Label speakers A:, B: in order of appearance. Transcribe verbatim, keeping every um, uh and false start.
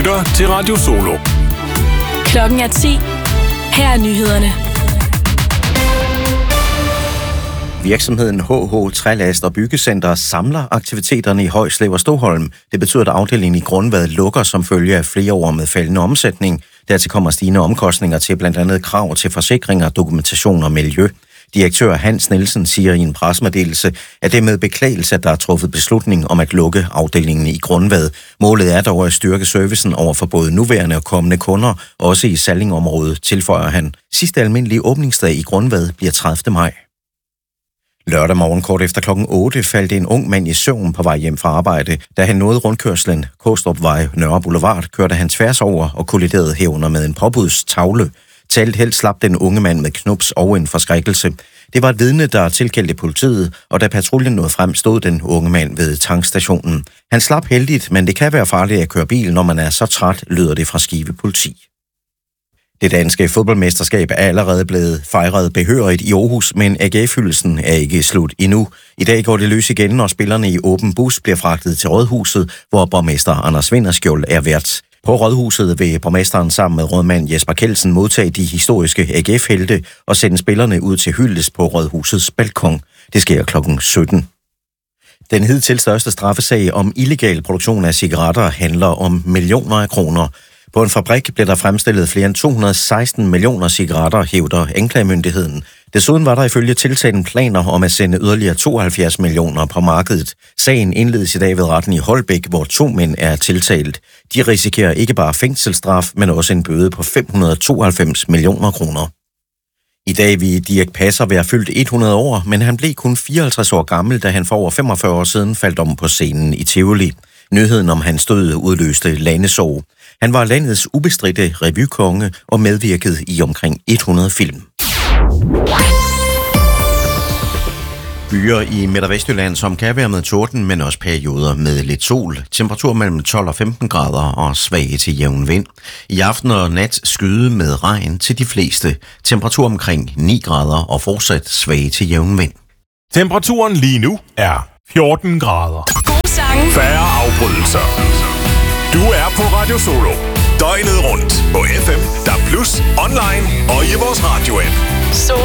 A: lytter til Radio Solo.
B: Klokken er ti. Her er nyhederne.
C: Virksomheden H H Trælast og Byggecenter samler aktiviteterne i Højslev og Stoholm. Det betyder, at afdelingen i Grundvad lukker som følge af flere år med faldende omsætning. Dertil kommer stigende omkostninger til blandt andet krav til forsikringer, dokumentation og miljø. Direktør Hans Nielsen siger i en pressemeddelelse, at det er med beklagelse, at der er truffet beslutning om at lukke afdelingen i Grundvad. Målet er dog at styrke servicen over for både nuværende og kommende kunder, også i Salling-området, tilføjer han. Sidste almindelige åbningsdag i Grundvad bliver tredivte maj. Lørdag morgen kort efter klokken otte faldt en ung mand i søvn på vej hjem fra arbejde. Da han nåede rundkørslen Kostrupvej Nørre Boulevard, kørte han tværs over og kolliderede herunder med en påbudstavle. Talt helt slap den unge mand med knups og en forskrækkelse. Det var et vidne, der tilkaldte politiet, og da patruljen nåede frem, stod den unge mand ved tankstationen. Han slap heldigt, men det kan være farligt at køre bil, når man er så træt, lyder det fra Skive Politi. Det danske fodboldmesterskab er allerede blevet fejret behørigt i Aarhus, men A G F-hyldelsen er ikke slut endnu. I dag går det løs igen, når spillerne i åben bus bliver fragtet til Rådhuset, hvor borgmester Anders Vinderskjold er vært. På Rådhuset vil borgmesteren sammen med rådmand Jesper Kjeldsen modtage de historiske A G F-helte og sende spillerne ud til hyldest på Rådhusets balkon. Det sker klokken sytten. Den hidtil største straffesag om illegal produktion af cigaretter handler om millioner af kroner. På en fabrik blev der fremstillet flere end to hundrede og seksten millioner cigaretter, hævder anklagemyndigheden. Desuden var der ifølge tiltalen planer om at sende yderligere tooghalvfjerds millioner på markedet. Sagen indledes i dag ved retten i Holbæk, hvor to mænd er tiltalt. De risikerer ikke bare fængselsstraf, men også en bøde på fem hundrede og tooghalvfems millioner kroner. I dag vil Dirch Passer være fyldt hundrede år, men han blev kun fireoghalvtreds år gammel, da han for over femogfyrre år siden faldt om på scenen i Tivoli. Nyheden om hans død udløste landesorg. Han var landets ubestridte revykonge og medvirkede i omkring hundrede film. Byer i Midt- og Vestjylland, som kan være med torden, men også perioder med lidt sol. Temperatur mellem tolv og femten grader og svag til jævn vind. I aften og nat skyde med regn til de fleste. Temperatur omkring ni grader og fortsat svag til jævn vind.
A: Temperaturen lige nu er fjorten grader.
B: God sang.
A: Færre afbrydelser. Du er på Radio Solo. Døgnet rundt på F M, D A B plus, online og i vores radio-app.
B: Solo.